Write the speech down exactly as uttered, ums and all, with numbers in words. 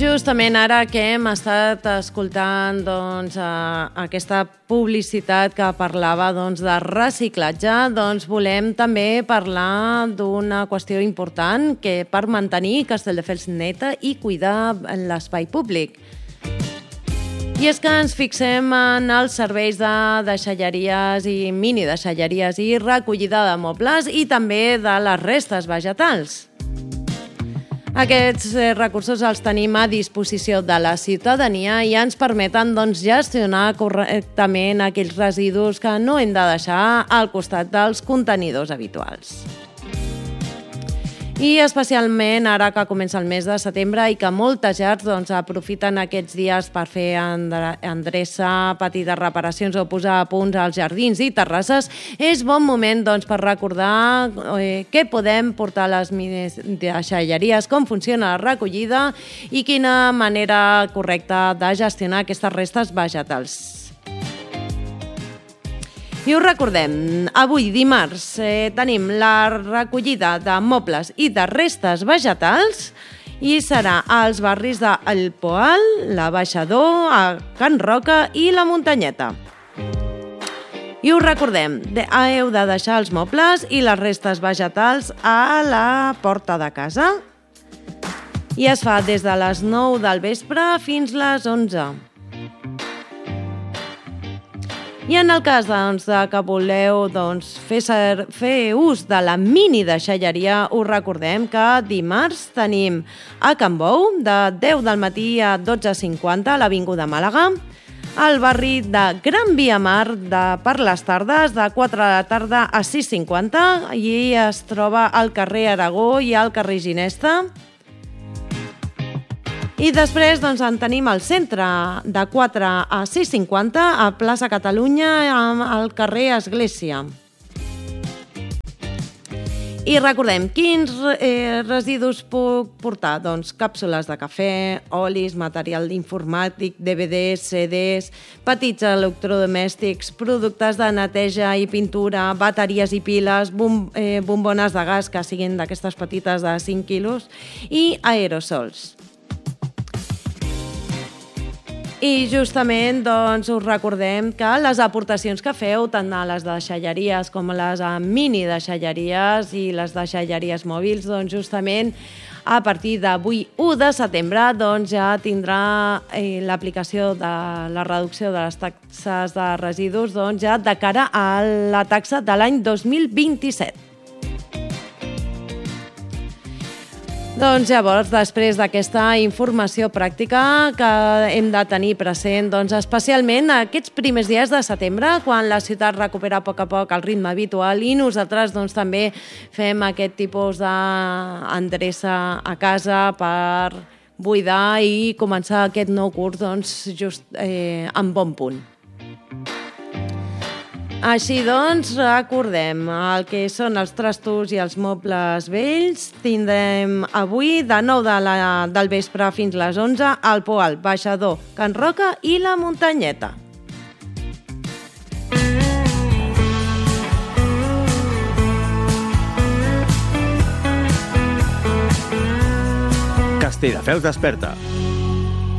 justament ara que hem estat escoltant doncs, a, aquesta publicitat que parlava doncs, de reciclatge, doncs volem també parlar d'una qüestió important que per mantenir Castelldefels neta i cuidar l'espai públic. I és que ens fixem en els serveis de deixalleries i mini deixalleries i recollida de mobles i també de les restes vegetals. Aquests recursos els tenim a disposició de la ciutadania i ens permeten doncs, gestionar correctament aquells residus que no hem de deixar al costat dels contenidors habituals. I especialment ara que comença el mes de setembre i que moltes llars doncs, aprofiten aquests dies per fer endreça, petites reparacions o posar a punt als jardins i terrasses, és bon moment doncs, per recordar eh, què podem portar a les deixalleries, com funciona la recollida i quina manera correcta de gestionar aquestes restes vegetals. I us recordem, avui dimarts eh, tenim la recollida de mobles i de restes vegetals i serà als barris d'El Poal, la Baixador, a Can Roca i la Muntanyeta. I us recordem, heu de deixar els mobles i les restes vegetals a la porta de casa i es fa des de les nou del vespre fins les onze. I en el cas doncs, que voleu doncs, fer, ser, fer ús de la mini deixalleria, us recordem que dimarts tenim a Can Bou de deu del matí a dotze cinquanta a l'Avinguda Màlaga, al barri de Gran Via Mar de, per les tardes de quatre de la tarda a sis cinquanta i es troba al carrer Aragó i al carrer Ginesta. I després doncs, en tenim al centre de quatre a sis cinquanta a plaça Catalunya al carrer Església. I recordem, quins eh, residus puc portar? Doncs càpsules de cafè, olis, material informàtic, D V Ds, C Ds, petits electrodomèstics, productes de neteja i pintura, bateries i piles, bom, eh, bombones de gas que siguin d'aquestes petites de cinc quilos i aerosols. I justament doncs, us recordem que les aportacions que feu, tant a les deixalleries com a les mini deixalleries i les deixalleries mòbils, doncs justament a partir d'avui u de setembre doncs, ja tindrà eh, l'aplicació de la reducció de les taxes de residus doncs, ja de cara a la taxa de l'any dos mil vint-i-set. Doncs llavors, després d'aquesta informació pràctica que hem de tenir present, doncs especialment aquests primers dies de setembre, quan la ciutat recupera a poc a poc el ritme habitual i nosaltres doncs, també fem aquest tipus d'endreça a casa per buidar i començar aquest nou curs doncs, just eh, en bon punt. Així doncs, recordem el que són els trastos i els mobles vells. Tindrem avui de nou de la, del vespre fins les onze al Poal, Baixador, Can Roca i la Muntanyeta. Castelldefels desperta.